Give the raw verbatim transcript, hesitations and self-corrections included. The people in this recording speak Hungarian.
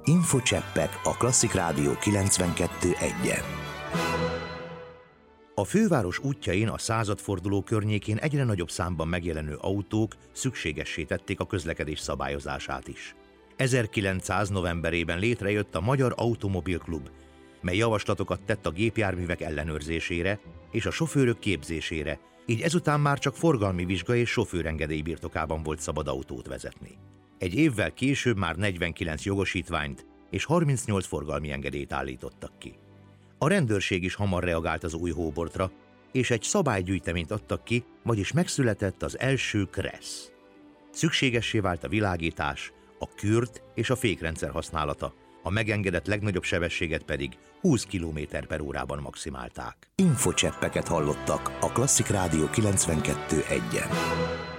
Infocseppek a Klasszik Rádió kilencvenkettő egyen. A főváros útjain a századforduló környékén egyre nagyobb számban megjelenő autók szükségessé tették a közlekedés szabályozását is. ezerkilencszáz novemberében létrejött a Magyar Automobil Klub, mely javaslatokat tett a gépjárművek ellenőrzésére és a sofőrök képzésére, így ezután már csak forgalmi vizsga és sofőrengedély birtokában volt szabad autót vezetni. Egy évvel később már negyvenkilenc jogosítványt és harmincnyolc forgalmi engedélyt állítottak ki. A rendőrség is hamar reagált az új hóbortra, és egy szabálygyűjteményt adtak ki, vagyis megszületett az első KRESZ. Szükségessé vált a világítás, a kürt és a fékrendszer használata, a megengedett legnagyobb sebességet pedig húsz kilométer per órában maximálták. Infocseppeket hallottak a Klasszik Rádió kilencvenkettő egyen.